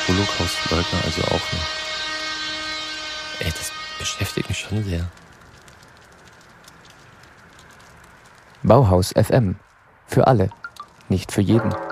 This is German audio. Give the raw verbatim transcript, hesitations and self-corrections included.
Holocaust-Leugner also auch noch. Ey, das beschäftigt mich schon sehr. Bauhaus F M. Für alle, nicht für jeden.